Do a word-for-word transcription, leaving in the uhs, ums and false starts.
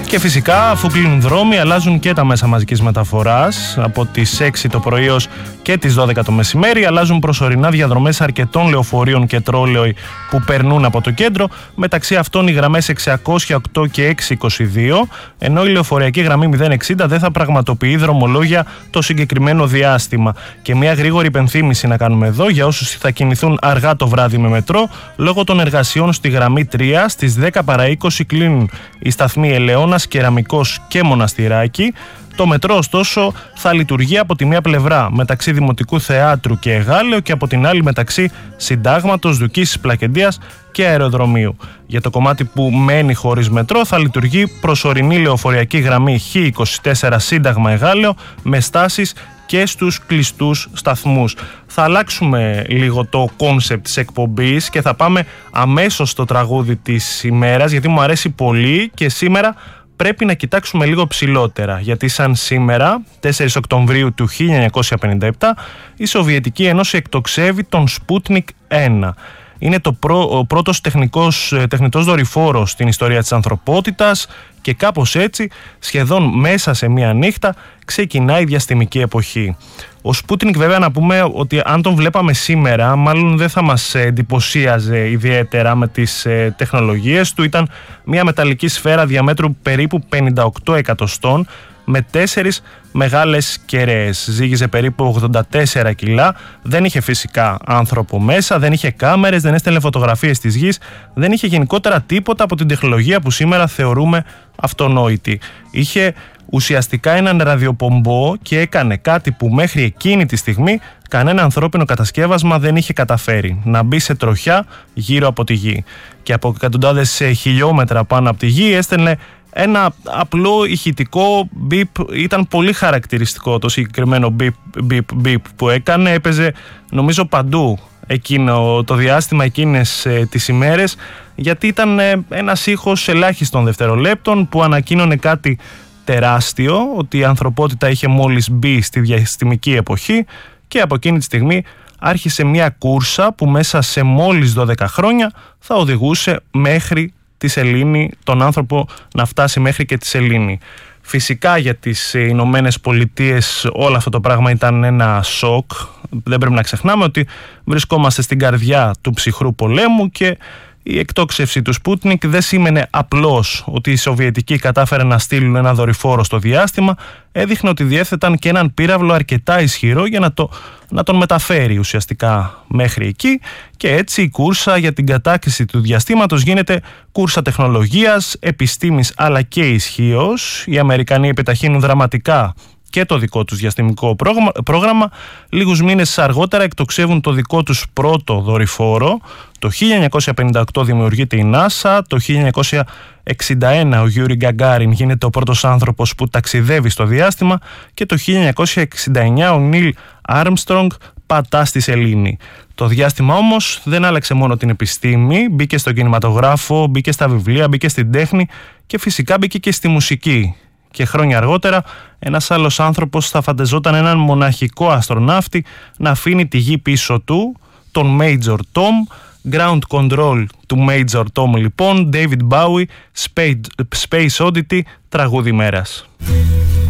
Και φυσικά, αφού κλείνουν δρόμοι, αλλάζουν και τα μέσα μαζικής μεταφοράς. Από τις έξι το πρωί ως και τις δώδεκα το μεσημέρι αλλάζουν προσωρινά διαδρομές αρκετών λεωφορείων και τρόλεϊ που περνούν από το κέντρο. Μεταξύ αυτών οι γραμμές εξακόσια οκτώ και εξακόσια είκοσι δύο, ενώ η λεωφορειακή γραμμή μηδέν εξήντα δεν θα πραγματοποιεί δρομολόγια το συγκεκριμένο διάστημα. Και μια γρήγορη υπενθύμηση να κάνουμε εδώ για όσους θα κινηθούν αργά το βράδυ με μετρό. Λόγω των εργασιών στη γραμμή τρία, στις δέκα παρά είκοσι κλείνουν οι σταθμοί Ελαιώνας, Κεραμικός και Μοναστηράκι. Το μετρό ωστόσο θα λειτουργεί από τη μία πλευρά μεταξύ Δημοτικού Θεάτρου και Εγάλεο και από την άλλη μεταξύ Συντάγματος, Δουκίσης Πλακεντίας και Αεροδρομίου. Για το κομμάτι που μένει χωρίς μετρό θα λειτουργεί προσωρινή λεωφορειακή γραμμή Χ είκοσι τέσσερα Σύνταγμα Εγάλεο με στάσεις και στους κλειστούς σταθμούς. Θα αλλάξουμε λίγο το κόνσεπτ της εκπομπής και θα πάμε αμέσως στο τραγούδι της ημέρας, γιατί μου αρέσει πολύ και σήμερα πρέπει να κοιτάξουμε λίγο ψηλότερα, γιατί σαν σήμερα, τέσσερις Οκτωβρίου του χίλια εννιακόσια πενήντα επτά, η Σοβιετική Ένωση εκτοξεύει τον Σπούτνικ ένα. Είναι το πρω, ο πρώτος τεχνικός, τεχνητός δορυφόρος στην ιστορία της ανθρωπότητας και κάπως έτσι, σχεδόν μέσα σε μία νύχτα, ξεκινάει η διαστημική εποχή. Ο Σπούτνικ, βέβαια, να πούμε ότι αν τον βλέπαμε σήμερα, μάλλον δεν θα μας εντυπωσίαζε ιδιαίτερα με τις ε, τεχνολογίες του. Ήταν μια μεταλλική σφαίρα διαμέτρου περίπου πενήντα οκτώ εκατοστών με τέσσερις μεγάλες κεραίες. Ζύγιζε περίπου ογδόντα τέσσερα κιλά, δεν είχε φυσικά άνθρωπο μέσα, δεν είχε κάμερες, δεν έστελνε φωτογραφίες της γης, δεν είχε γενικότερα τίποτα από την τεχνολογία που σήμερα θεωρούμε αυτονόητη. Είχε ουσιαστικά έναν ραδιοπομπό και έκανε κάτι που μέχρι εκείνη τη στιγμή κανένα ανθρώπινο κατασκεύασμα δεν είχε καταφέρει: να μπει σε τροχιά γύρω από τη γη. Και από εκατοντάδες χιλιόμετρα πάνω από τη γη έστελνε ένα απλό ηχητικό μπιπ. Ήταν πολύ χαρακτηριστικό το συγκεκριμένο μπιπ, μπιπ, μπιπ που έκανε. Έπαιζε νομίζω παντού εκείνο το διάστημα, εκείνες ε, τις ημέρες, γιατί ήταν ε, ένας ήχος ελάχιστων δευτερολέπτων που ανακοίνωνε κάτι τεράστιο, ότι η ανθρωπότητα είχε μόλις μπει στη διαστημική εποχή, και από εκείνη τη στιγμή άρχισε μια κούρσα που μέσα σε μόλις δώδεκα χρόνια θα οδηγούσε μέχρι τη σελήνη, τον άνθρωπο να φτάσει μέχρι και τη σελήνη. Φυσικά για τις Ηνωμένες Πολιτείες όλο αυτό το πράγμα ήταν ένα σοκ. Δεν πρέπει να ξεχνάμε ότι βρισκόμαστε στην καρδιά του ψυχρού πολέμου και η εκτόξευση του Σπούτνικ δεν σήμαινε απλώς ότι οι Σοβιετικοί κατάφεραν να στείλουν ένα δορυφόρο στο διάστημα, έδειχνε ότι διέθεταν και έναν πύραυλο αρκετά ισχυρό για να, το, να τον μεταφέρει ουσιαστικά μέχρι εκεί, και έτσι η κούρσα για την κατάκτηση του διαστήματος γίνεται κούρσα τεχνολογίας, επιστήμης αλλά και ισχύος. Οι Αμερικανοί επιταχύνουν δραματικά και το δικό τους διαστημικό πρόγραμμα. Λίγους μήνες αργότερα εκτοξεύουν το δικό τους πρώτο δορυφόρο. Το χίλια εννιακόσια πενήντα οκτώ δημιουργείται η NASA, το χίλια εννιακόσια εξήντα ένα ο Γιούρι Γκαγκάριν γίνεται ο πρώτος άνθρωπος που ταξιδεύει στο διάστημα και το χίλια εννιακόσια εξήντα εννιά ο Νίλ Άρμστρονγκ πατά στη σελήνη. Το διάστημα όμως δεν άλλαξε μόνο την επιστήμη, μπήκε στον κινηματογράφο, μπήκε στα βιβλία, μπήκε στην τέχνη και φυσικά μπήκε και στη μουσική. Και χρόνια αργότερα ένας άλλος άνθρωπος θα φανταζόταν έναν μοναχικό αστροναύτη να αφήνει τη γη πίσω του, τον Major Tom. Ground Control του Major Tom λοιπόν, David Bowie, Space Oddity, τραγούδι μέρας.